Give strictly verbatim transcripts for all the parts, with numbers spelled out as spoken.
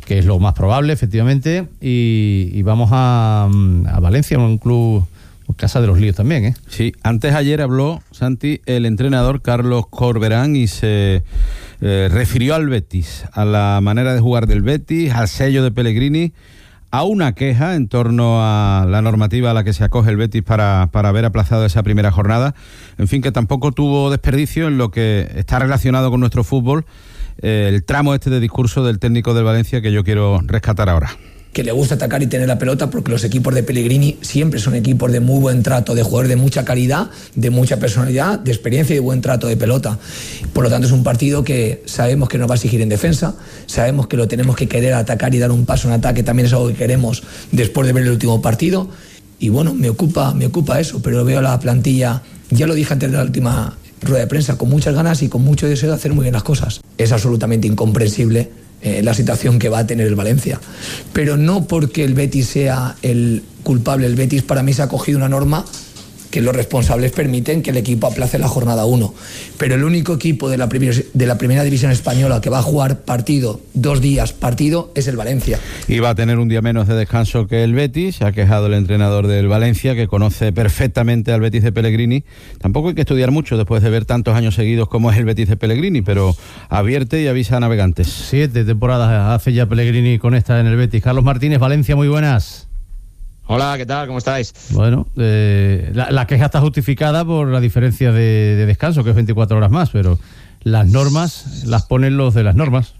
que es lo más probable, efectivamente, y, y vamos a, a Valencia, un club, casa de los líos también, ¿eh? Sí, antes ayer habló, Santi, el entrenador Carlos Corberán y se eh, refirió al Betis, a la manera de jugar del Betis, al sello de Pellegrini, a una queja en torno a la normativa a la que se acoge el Betis para, para haber aplazado esa primera jornada. En fin, que tampoco tuvo desperdicio en lo que está relacionado con nuestro fútbol, eh, el tramo este de discurso del técnico del Valencia que yo quiero rescatar ahora. Que le gusta atacar y tener la pelota, porque los equipos de Pellegrini siempre son equipos de muy buen trato, de jugadores de mucha calidad, de mucha personalidad, de experiencia y de buen trato de pelota. Por lo tanto, es un partido que sabemos que nos va a exigir en defensa, sabemos que lo tenemos que querer atacar y dar un paso en ataque, también es algo que queremos después de ver el último partido. Y bueno, me ocupa, me ocupa eso, pero veo la plantilla, ya lo dije antes de la última rueda de prensa, con muchas ganas y con mucho deseo de hacer muy bien las cosas. Es absolutamente incomprensible Eh, la situación que va a tener el Valencia, pero no porque el Betis sea el culpable. El Betis para mí se ha cogido una norma que los responsables permiten que el equipo aplace la jornada uno, pero el único equipo de la, primer, de la primera división española que va a jugar partido, dos días partido, es el Valencia. Y va a tener un día menos de descanso que el Betis. Se ha quejado el entrenador del Valencia, que conoce perfectamente al Betis de Pellegrini. Tampoco hay que estudiar mucho después de ver tantos años seguidos como es el Betis de Pellegrini, pero advierte y avisa a navegantes. Siete temporadas hace ya Pellegrini con esta en el Betis. Carlos Martínez, Valencia, muy buenas. Hola, ¿qué tal? ¿Cómo estáis? Bueno, eh, la, la queja está justificada por la diferencia de, de descanso, que es veinticuatro horas más, pero las normas las ponen los de las normas.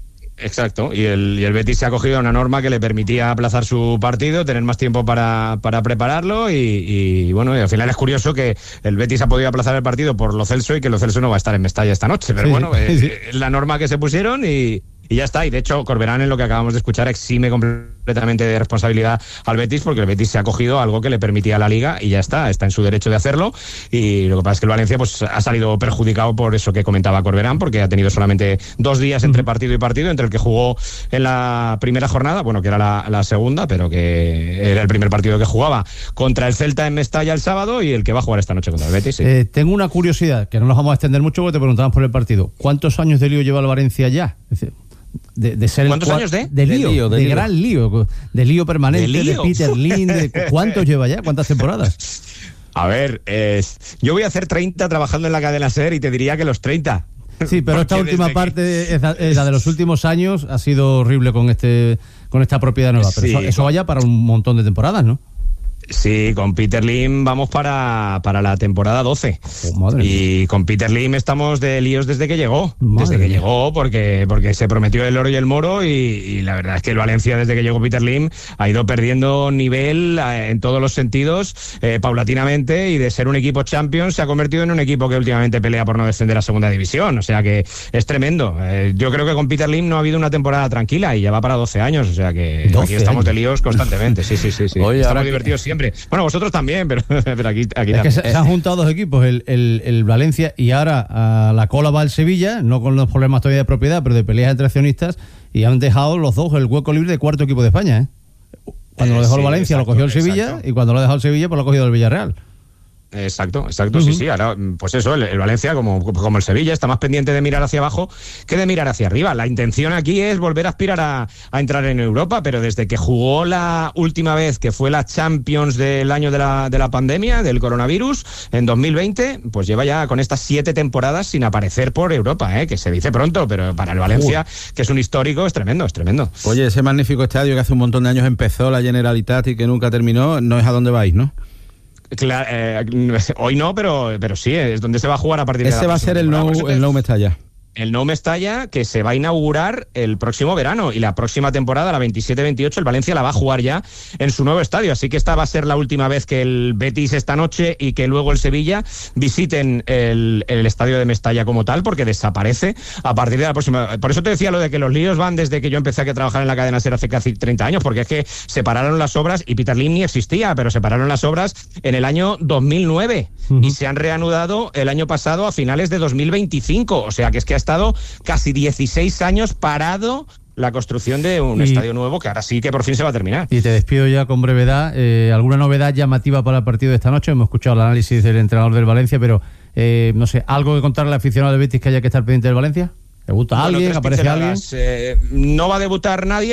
Exacto, y el, y el Betis se ha cogido una norma que le permitía aplazar su partido, tener más tiempo para, para prepararlo y, y bueno, y al final es curioso que el Betis ha podido aplazar el partido por Lo Celso y que Lo Celso no va a estar en Mestalla esta noche, pero sí, bueno, es sí. eh, la norma que se pusieron y... Y ya está, y de hecho Corberán, en lo que acabamos de escuchar, exime completamente de responsabilidad al Betis, porque el Betis se ha cogido algo que le permitía a la Liga y ya está, está en su derecho de hacerlo. Y lo que pasa es que el Valencia pues ha salido perjudicado por eso que comentaba Corberán, porque ha tenido solamente dos días entre partido y partido, entre el que jugó en la primera jornada, bueno, que era la, la segunda, pero que era el primer partido que jugaba contra el Celta en Mestalla el sábado, y el que va a jugar esta noche contra el Betis. Sí. Eh, tengo una curiosidad, que no nos vamos a extender mucho porque te preguntamos por el partido. ¿Cuántos años de lío lleva el Valencia ya? Es decir, De, de ser ¿Cuántos el, años de? De lío, de, lío, de, de lío. gran lío, de lío permanente, de, lío. de Peter Lim, de, ¿cuántos lleva ya? ¿Cuántas temporadas? A ver, eh, yo voy a hacer treinta trabajando en la cadena SER y te diría que los treinta. Sí, pero esta última parte, es la, es la de los últimos años, ha sido horrible con este con esta propiedad nueva, pero sí, eso, eso vaya para un montón de temporadas, ¿no? Sí, con Peter Lim vamos para, para la temporada doce. Oh, y con Peter Lim estamos de líos desde que llegó. Madre desde que mía. llegó, porque, porque se prometió el oro y el moro, y, y la verdad es que el Valencia, desde que llegó Peter Lim, ha ido perdiendo nivel eh, en todos los sentidos, eh, paulatinamente, y de ser un equipo Champions se ha convertido en un equipo que últimamente pelea por no descender a segunda división. O sea que es tremendo. Eh, yo creo que con Peter Lim no ha habido una temporada tranquila y ya va para doce años. O sea que aquí estamos de líos constantemente. Sí, sí, sí. sí. Oye, estamos divertidos siempre. Siempre. Bueno, vosotros también, pero, pero aquí, aquí es que se, se han juntado dos equipos, el, el, el Valencia, y ahora a la cola va el Sevilla, no con los problemas todavía de propiedad, pero de peleas entre accionistas, y han dejado los dos el hueco libre de cuarto equipo de España, ¿eh? Cuando eh, lo dejó sí, el Valencia exacto, lo cogió el Sevilla, exacto. Y cuando lo ha dejado el Sevilla pues lo ha cogido el Villarreal. Exacto, exacto, uh-huh. sí, sí. Ahora, pues eso, el, el Valencia, como, como el Sevilla, está más pendiente de mirar hacia abajo que de mirar hacia arriba. La intención aquí es volver a aspirar a, a entrar en Europa, pero desde que jugó la última vez, que fue la Champions del año de la, de la pandemia, del coronavirus, en dos mil veinte, pues lleva ya con estas siete temporadas sin aparecer por Europa, ¿eh? Que se dice pronto, pero para el Valencia, uh. que es un histórico, es tremendo, es tremendo. Oye, ese magnífico estadio que hace un montón de años empezó la Generalitat y que nunca terminó, no es a dónde vais, ¿no? Claro, eh, hoy no, pero, pero sí, es donde se va a jugar a partir Ese de la Ese va a ser el Nou, el Nou Mestalla. El Nou Mestalla, que se va a inaugurar el próximo verano, y la próxima temporada, la veintisiete veintiocho, el Valencia la va a jugar ya en su nuevo estadio, así que esta va a ser la última vez que el Betis esta noche y que luego el Sevilla visiten el, el estadio de Mestalla como tal, porque desaparece a partir de la próxima. Por eso te decía lo de que los líos van desde que yo empecé a trabajar en la cadena SER hace casi treinta años, porque es que se pararon las obras, y Peter Lim ni existía, pero se pararon las obras en el año dos mil nueve, uh-huh. y se han reanudado el año pasado a finales de dos mil veinticinco, o sea que es que ha estado casi dieciséis años parado la construcción de un y, estadio nuevo, que ahora sí que por fin se va a terminar. Y te despido ya con brevedad. Eh, ¿alguna novedad llamativa para el partido de esta noche? Hemos escuchado el análisis del entrenador del Valencia, pero eh, no sé, ¿algo que contarle al aficionado del Betis que haya que estar pendiente del Valencia? ¿Debuta bueno, alguien? ¿Aparece alguien? Eh, no va a debutar nadie.